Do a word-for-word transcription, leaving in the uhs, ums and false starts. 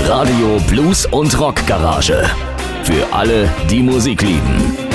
Radio Blues und Rock Garage. Für alle, die Musik lieben.